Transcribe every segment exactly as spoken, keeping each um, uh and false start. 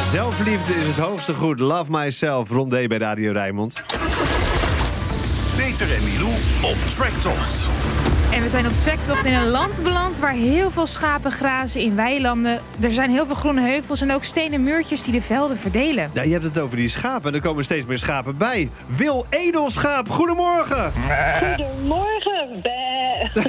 Zelfliefde is het hoogste goed. Love myself. Rondé bij Radio Rijnmond. Peter en Milou op trektocht. En we zijn op trektocht in een land beland waar heel veel schapen grazen in weilanden. Er zijn heel veel groene heuvels en ook stenen muurtjes die de velden verdelen. Ja, je hebt het over die schapen en er komen steeds meer schapen bij. Wil Edelschaap, goedemorgen. Goedemorgen, Bé.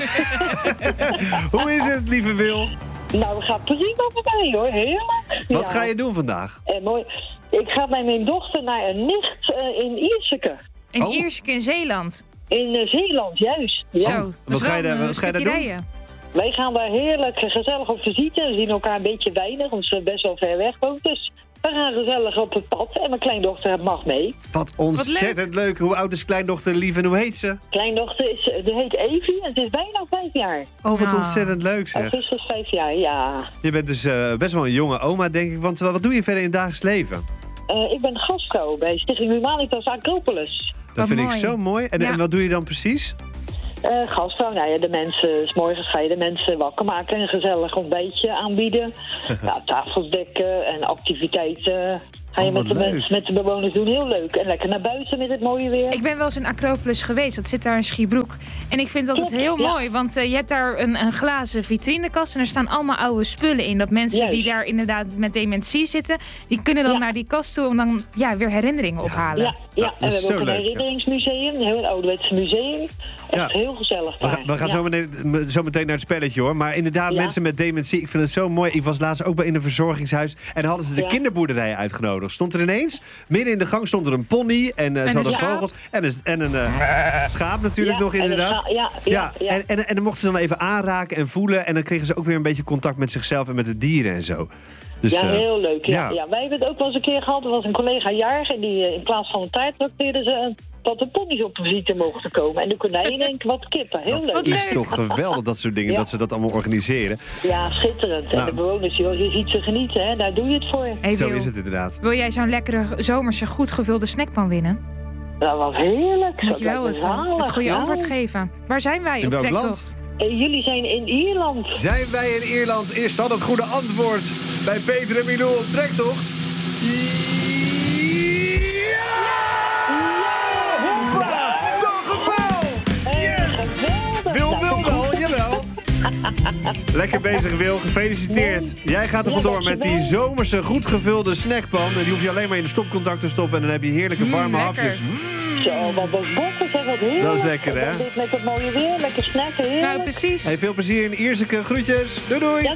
Hoe is het, lieve Wil? Nou, we gaan prima voorbij hoor, heerlijk. Wat Ja. ga je doen vandaag? Eh, mooi. Ik ga met mijn dochter naar een nicht uh, in Ierseke. In Oh. Ierseke in Zeeland. In uh, Zeeland, juist. Ja. Zo, dat Wat is ga je wel daar- een wat ga je daar stukje doen? rijden. Wij gaan daar heerlijk uh, gezellig op visite. We zien elkaar een beetje weinig, omdat ze best wel ver weg woont. Dus we gaan gezellig op het pad en mijn kleindochter mag mee. Wat ontzettend leuk. Hoe oud is kleindochter lief en hoe heet ze? Kleindochter is, die heet Evie en ze is bijna vijf jaar. Oh, wat Ah. ontzettend leuk zeg. Augustus vijf jaar, ja. Je bent dus uh, best wel een jonge oma, denk ik. Want uh, wat doe je verder in het dagelijks leven? Uh, ik ben gastvrouw bij Stichting Humanitas Acropolis. Dat Wat vind mooi. ik zo mooi. En, Ja. en wat doe je dan precies? Uh, gastvrouw, nou ja, de mensen, 's morgens ga je de mensen wakker maken en een gezellig ontbijtje aanbieden. Ja, tafels dekken en activiteiten ga je Oh, met, wat de leuk. mensen, met de bewoners doen. Heel leuk. En lekker naar buiten met het mooie weer. Ik ben wel eens in Acropolis geweest, dat zit daar in Schiebroek. En ik vind dat het Klopt, heel ja. mooi, want uh, je hebt daar een, een glazen vitrinekast en er staan allemaal oude spullen in. Dat mensen Juist. die daar inderdaad met dementie zitten, die kunnen dan Ja. naar die kast toe om dan ja, weer herinneringen ophalen. Ja, ja. dat en we is hebben ook zo een leuk, herinneringsmuseum, een heel ouderwets museum. Echt Ja. heel gezellig We, daar. gaan- we gaan Ja. zo, meteen, zo meteen naar het spelletje hoor. Maar inderdaad, Ja. mensen met dementie, ik vind het zo mooi. Ik was laatst ook bij in een verzorgingshuis. En dan hadden ze de Ja. kinderboerderij uitgenodigd. Stond er ineens, midden in de gang stond er een pony. En uh, een ze hadden schaap. vogels. En een, en een uh, schaap natuurlijk Ja, nog en een inderdaad. scha- ja, ja, ja. En, en, en dan mochten ze dan even aanraken en voelen. En dan kregen ze ook weer een beetje contact met zichzelf en met de dieren en zo. Dus, ja, uh, heel leuk. Ja. ja. Ja. Wij hebben het ook wel eens een keer gehad. Er was een collega jarig en die, eh, in plaats van een taart trakteerde ze eh, dat de pony's op visite mochten komen. En de konijnen en wat kippen. Heel leuk. Wat is leuk. toch geweldig dat soort dingen, Ja. dat ze dat allemaal organiseren. Ja, schitterend. Nou. En de bewoners, joh, je ziet ze genieten, hè? Daar doe je het voor. Hey, Zo Wil, is het inderdaad. wil jij zo'n lekkere zomerse goed gevulde snackpan winnen? Dat was heerlijk. Moet Dat je wel lijkt het, me uh, zalig, het goede ja. antwoord geven. Waar zijn wij In op welk trektocht? land? Eh, jullie zijn in Ierland. Zijn wij in Ierland? Is dat het goede antwoord bij Peter en Milou op trektocht? Ja! Hoppa! Toch het wel! Yes! Geweldig. Wil, Nou, wil wel, jawel. Lekker bezig, Wil. Gefeliciteerd. Jij gaat er Ja, vandoor met die dankjewel. zomerse, goed gevulde snackpan. En die hoef je alleen maar in de stopcontact te stoppen. En dan heb je heerlijke Mm, warme lekker. hapjes. Mm. Zo, wat was bokken, zeg, wat heerlijk. Dat is lekker, hè? En dan dit met het mooie weer, lekker snacken, Nou, heerlijk. precies. Hey, veel plezier in Ierseke. Groetjes. Doei doei. Ja,